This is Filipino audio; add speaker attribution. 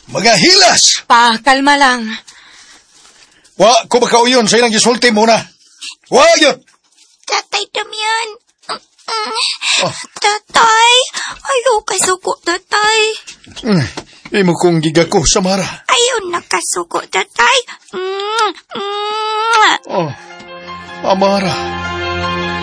Speaker 1: Mga hilas!
Speaker 2: Pa, kalma lang.
Speaker 1: Wa ko makauyon sa ilang gisulti mo na. Wa yun!
Speaker 3: Tatay Damian. Tatay, ayaw kasuko, tatay.
Speaker 1: Imo kong gigako, Samara.
Speaker 3: Ayaw nakasuko, tatay.
Speaker 1: Amara.